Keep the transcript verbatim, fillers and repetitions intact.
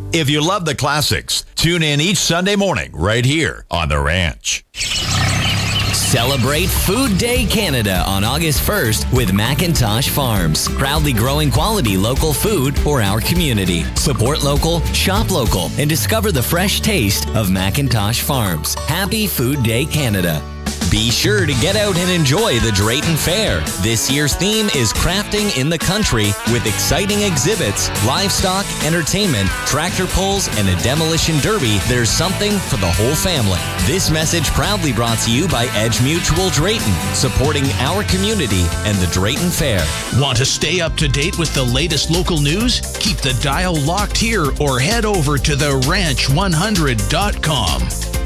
If you love the classics, tune in each Sunday morning right here on The Ranch. Celebrate Food Day Canada on August first with McIntosh Farms. Proudly growing quality local food for our community. Support local, shop local, and discover the fresh taste of McIntosh Farms. Happy Food Day Canada. Be sure to get out and enjoy the Drayton Fair. This year's theme is Crafting in the Country with exciting exhibits, livestock, entertainment, tractor pulls, and a demolition derby. There's something for the whole family. This message proudly brought to you by Edge Mutual Drayton, supporting our community and the Drayton Fair. Want to stay up to date with the latest local news? Keep the dial locked here or head over to the ranch one hundred dot com.